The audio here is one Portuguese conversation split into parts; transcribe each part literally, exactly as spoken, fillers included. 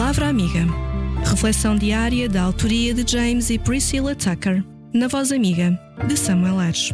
Palavra Amiga. Reflexão diária da autoria de James e Priscilla Tucker, na voz amiga de Samuel Ares.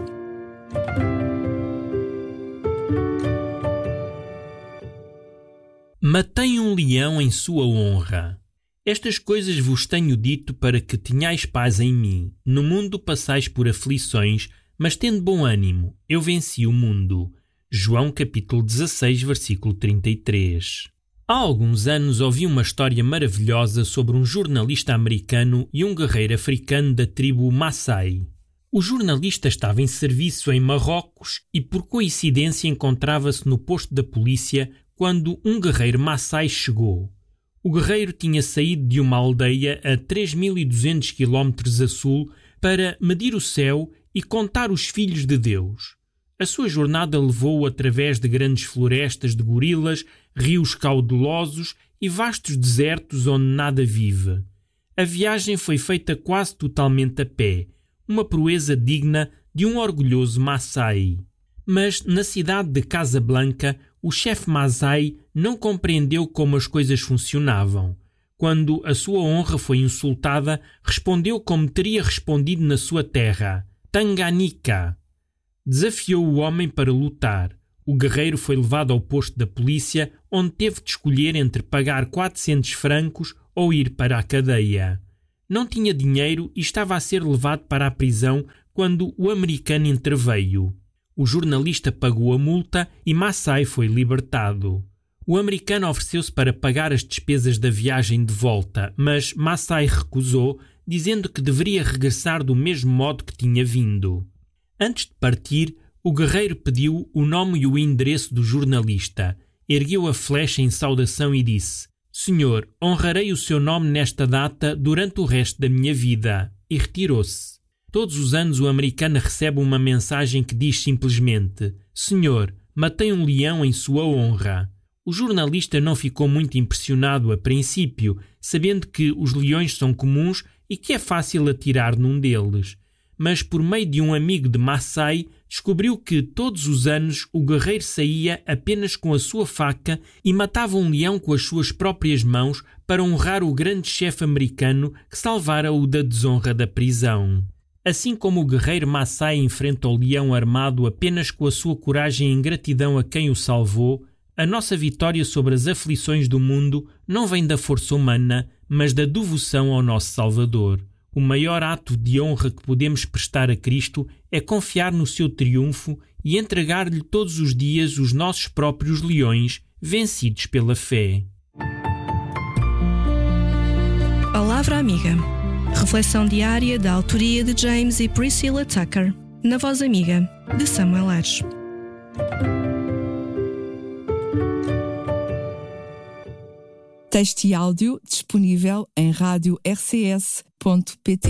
Matei um leão em sua honra. Estas coisas vos tenho dito para que tenhais paz em mim. No mundo passais por aflições, mas tende bom ânimo. Eu venci o mundo. João capítulo dezasseis, versículo trinta e três. Há alguns anos ouvi uma história maravilhosa sobre um jornalista americano e um guerreiro africano da tribo Maasai. O jornalista estava em serviço em Marrocos e, por coincidência, encontrava-se no posto da polícia quando um guerreiro Maasai chegou. O guerreiro tinha saído de uma aldeia a três mil e duzentos quilómetros a sul para medir o céu e contar os filhos de Deus. A sua jornada levou-o através de grandes florestas de gorilas, rios caudalosos e vastos desertos onde nada vive. A viagem foi feita quase totalmente a pé, uma proeza digna de um orgulhoso Maasai. Mas na cidade de Casablanca, o chefe Maasai não compreendeu como as coisas funcionavam. Quando a sua honra foi insultada, respondeu como teria respondido na sua terra: Tanganica. Desafiou o homem para lutar. O guerreiro foi levado ao posto da polícia, onde teve de escolher entre pagar quatrocentos francos ou ir para a cadeia. Não tinha dinheiro e estava a ser levado para a prisão quando o americano interveio. O jornalista pagou a multa e Maasai foi libertado. O americano ofereceu-se para pagar as despesas da viagem de volta, mas Maasai recusou, dizendo que deveria regressar do mesmo modo que tinha vindo. Antes de partir, o guerreiro pediu o nome e o endereço do jornalista, ergueu a flecha em saudação e disse: Senhor, honrarei o seu nome nesta data durante o resto da minha vida, e retirou-se. Todos os anos o americano recebe uma mensagem que diz simplesmente: Senhor, matei um leão em sua honra. O jornalista não ficou muito impressionado a princípio, sabendo que os leões são comuns e que é fácil atirar num deles. Mas por meio de um amigo de Maasai, descobriu que todos os anos o guerreiro saía apenas com a sua faca e matava um leão com as suas próprias mãos para honrar o grande chefe americano que salvara-o da desonra da prisão. Assim como o guerreiro Maasai enfrenta o leão armado apenas com a sua coragem e gratidão a quem o salvou, a nossa vitória sobre as aflições do mundo não vem da força humana, mas da devoção ao nosso Salvador. O maior ato de honra que podemos prestar a Cristo é confiar no seu triunfo e entregar-lhe todos os dias os nossos próprios leões, vencidos pela fé. Palavra Amiga. Reflexão diária da autoria de James e Priscilla Tucker, na voz amiga de Samuel Ares. Texto e áudio disponível em rádio r c s ponto p t.